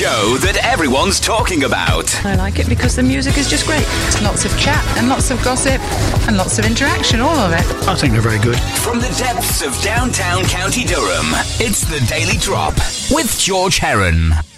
show that everyone's talking about. I like it because the music is just great. Lots of chat and lots of gossip and lots of interaction, all of it. I think they're very good. From the depths of downtown County Durham, it's the Daily Drop with George Heron.